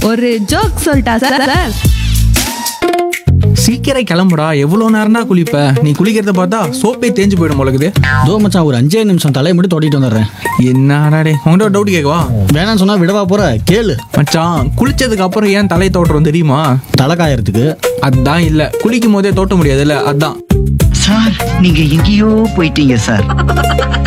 ஒரு ஜோக் சொல்லிட்டா சார்? சீக்கிரம் கிளம்புடா, எவ்வளவு நேரம் தான் குளிப்ப? நீ குளிக்கிறத பார்த்தா சோப்பே தேஞ்சு போயிடும் போலக்குது. தோ மச்சான், ஒரு 5 நிமிஷம் தலையை மட்டும் தொட்டிட்டு வந்துடுறேன். என்னடா டே, உங்கள்கிட்ட ஒரு டவுட் கேட்கவா? வேணான்னு சொன்னா விடவா போற? கேளு. மச்சான், குளிச்சதுக்கு அப்புறம் ஏன் தலையை தோட்டுறோம் தெரியுமா? தலை காயறதுக்கு. அதான் இல்ல, குளிக்கும் போதே தோட்ட முடியாதுல்ல, அதான். சார், நீங்க எங்கேயோ போயிட்டீங்க சார்.